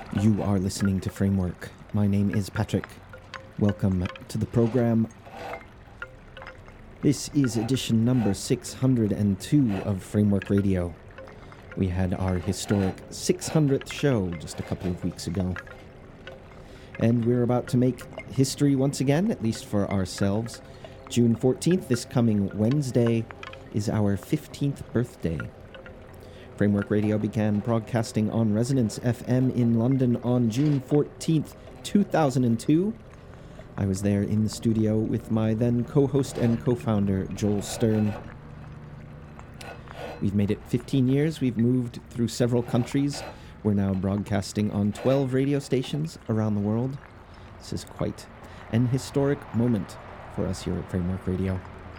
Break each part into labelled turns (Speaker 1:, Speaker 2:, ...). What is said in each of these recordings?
Speaker 1: You are listening to Framework. My name is Patrick. Welcome to the program. This is edition number 602 of Framework Radio. We had our historic 600th show just a couple of weeks ago. And we're about to make history once again, at least for ourselves. June 14th, this coming Wednesday, is our 15th birthday. Framework Radio began broadcasting on Resonance FM in London on June 14th, 2002. I was there in the studio with my then co-host and co-founder, Joel Stern. We've made it 15 years. We've moved through several countries. We're now broadcasting on 12 radio stations around the world. This is quite an historic moment for us here at Framework Radio.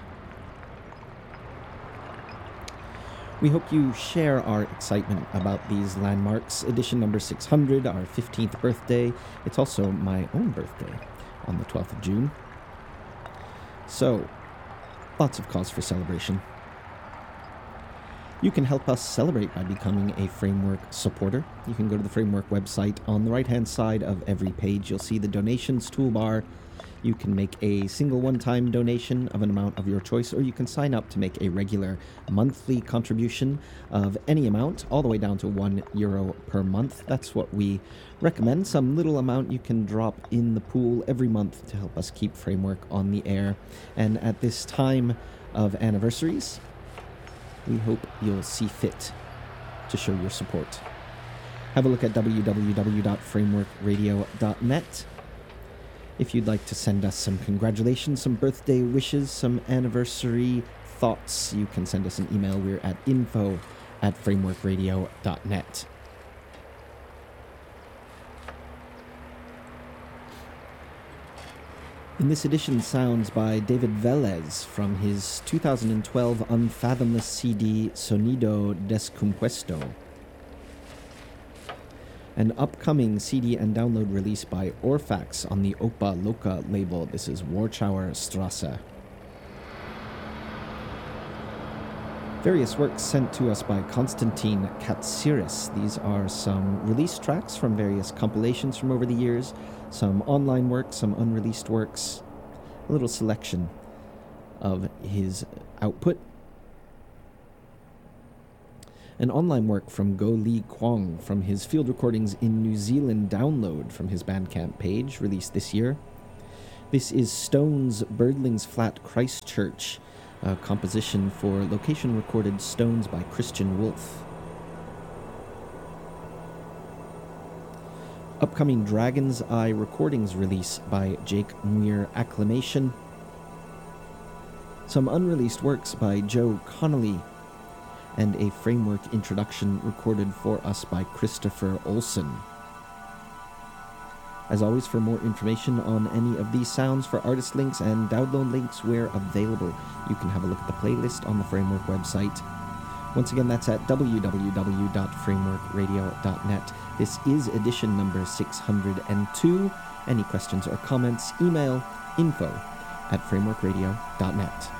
Speaker 1: We hope you share our excitement about these landmarks. Edition number 600, our 15th birthday. It's also my own birthday on the 12th of June. So, lots of cause for celebration. You can help us celebrate by becoming a Framework supporter. You can go to the Framework website. On the right-hand side of every page, you'll see the donations toolbar. You can make a single one-time donation of an amount of your choice, or you can sign up to make a regular monthly contribution of any amount, all the way down to €1 per month. That's what we recommend. Some little amount you can drop in the pool every month to help us keep Framework on the air. And at this time of anniversaries, we hope you'll see fit to show your support. Have a look at www.frameworkradio.net. If you'd like to send us some congratulations, some birthday wishes, some anniversary thoughts, you can send us an email. We're at info@frameworkradio.net. In this edition, sounds by David Velez from his 2012 Unfathomless CD Sonido Descompuesto. An upcoming CD and download release by Orphax on the Opa Loca label. This is Warschauer Strasse. Various works sent to us by Konstantin Katsiris. These are some release tracks from various compilations from over the years, some online works, some unreleased works, a little selection of his output. An online work from Go Lee Kwong from his field recordings in New Zealand download from his Bandcamp page, released this year. This is Stones Birdlings Flat Christchurch, a composition for location recorded Stones by Christian Wolf. Upcoming Dragon's Eye recordings release by Jake Muir Acclamation. Some unreleased works by Joe Connolly, and a Framework introduction recorded for us by Christopher Olson. As always, for more information on any of these sounds, for artist links and download links where available, you can have a look at the playlist on the Framework website. Once again, that's at www.frameworkradio.net. This is edition number 602. Any questions or comments, email info@frameworkradio.net.